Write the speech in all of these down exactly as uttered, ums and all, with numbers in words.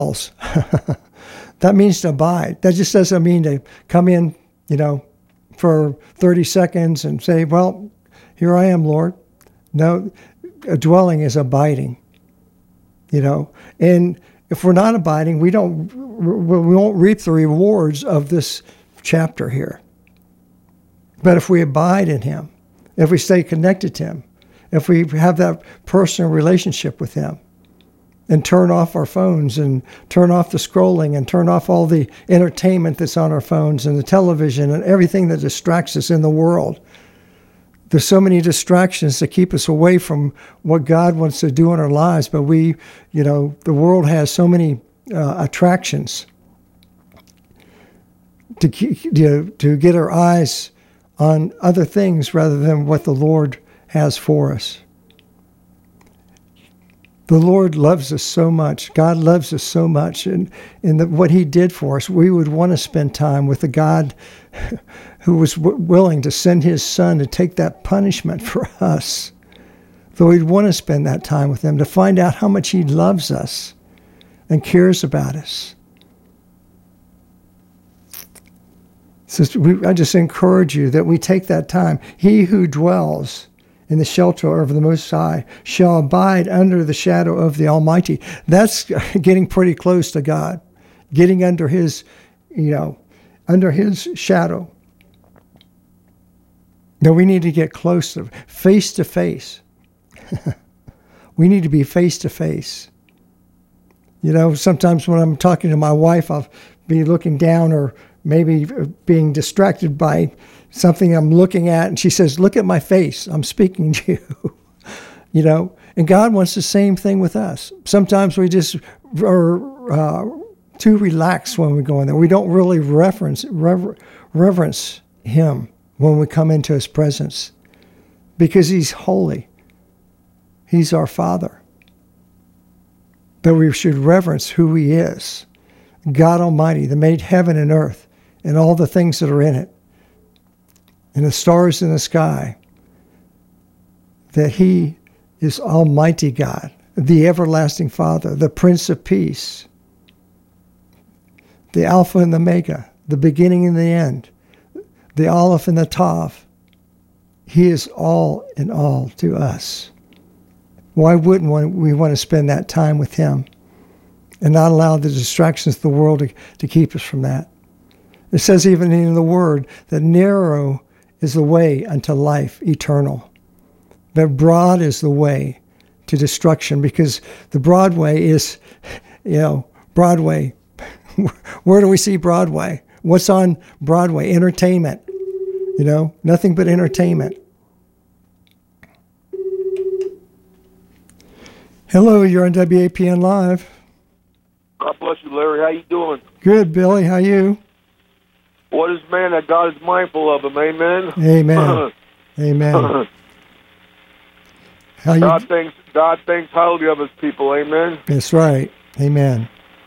That means to abide. That just doesn't mean to come in, you know, for thirty seconds and say, well, here I am, Lord. No, a dwelling is abiding, you know. And if we're not abiding, we don't, we won't reap the rewards of this chapter here. But if we abide in him, if we stay connected to him, if we have that personal relationship with him, and turn off our phones and turn off the scrolling and turn off all the entertainment that's on our phones and the television and everything that distracts us in the world. There's so many distractions to keep us away from what God wants to do in our lives, but we, you know, the world has so many uh, attractions to, keep, to to get our eyes on other things rather than what the Lord has for us. The Lord loves us so much. God loves us so much. And in the, what he did for us, we would want to spend time with the God who was w- willing to send his son to take that punishment for us. Though we'd want to spend that time with him to find out how much he loves us and cares about us. So we, I just encourage you that we take that time. He who dwells in the shelter of the Most High shall abide under the shadow of the Almighty. That's getting pretty close to God, getting under his, you know, under his shadow. No, we need to get close to, face to face. We need to be face to face. You know, sometimes when I'm talking to my wife, I'll be looking down or maybe being distracted by something I'm looking at, and she says, look at my face. I'm speaking to you. You know, and God wants the same thing with us. Sometimes we just are uh, too relaxed when we go in there. We don't really reverence, rever- reverence him when we come into his presence because he's holy. He's our Father. But we should reverence who he is. God Almighty, that made heaven and earth and all the things that are in it, and the stars in the sky, that he is Almighty God, the everlasting Father, the Prince of Peace, the Alpha and the Omega, the beginning and the end, the Aleph and the Tav. He is all in all to us. Why wouldn't we want to spend that time with him and not allow the distractions of the world to, to keep us from that? It says even in the Word that narrow is the way unto life eternal, but broad is the way to destruction, because the broad way is, you know, Broadway. Where do we see Broadway? What's on Broadway? Entertainment. You know, nothing but entertainment. Hello, you're on W A P N Live. God bless you, Larry. How you doing? Good, Billy. How you? What is man that God is mindful of him? Amen. Amen. Amen. How you? God thinks God thinks highly of his people. Amen. That's right. Amen.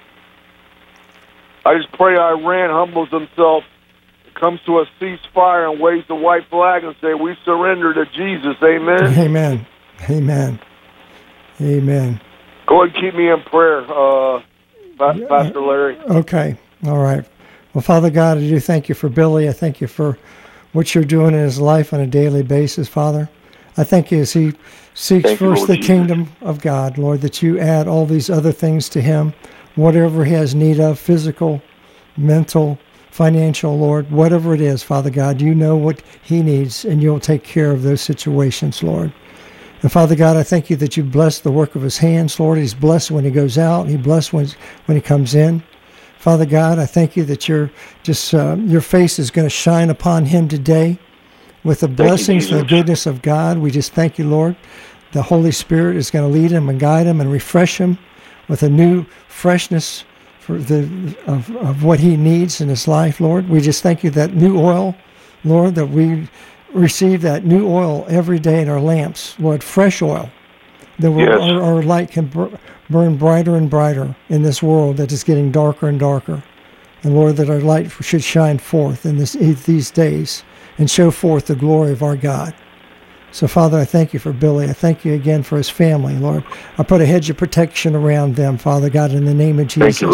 I just pray Iran humbles himself, comes to a ceasefire, and waves the white flag and say, "We surrender to Jesus." Amen. Amen. Amen. Amen. Go ahead and keep me in prayer, uh, Pastor Larry. Okay. All right. Well, Father God, I do thank you for Billy. I thank you for what you're doing in his life on a daily basis, Father. I thank you as he seeks Thank you, first Lord the Jesus. kingdom of God, Lord, that you add all these other things to him, whatever he has need of, physical, mental, financial, Lord, whatever it is, Father God, you know what he needs, and you'll take care of those situations, Lord. And Father God, I thank you that you bless the work of his hands, Lord. He's blessed when he goes out. He's blessed when, when he comes in. Father God, I thank you that your just uh, your face is going to shine upon him today with the blessings and the goodness of God. We just thank you, Lord. The Holy Spirit is going to lead him and guide him and refresh him with a new freshness for the of, of what he needs in his life, Lord. We just thank you that new oil, Lord, that we receive that new oil every day in our lamps, Lord, fresh oil, that Yes. our, our light can br- burn brighter and brighter in this world that is getting darker and darker. And Lord, that our light should shine forth in this these days and show forth the glory of our God. So, Father, I thank you for Billy. I thank you again for his family, Lord. I put a hedge of protection around them, Father God, in the name of Jesus. Thank you,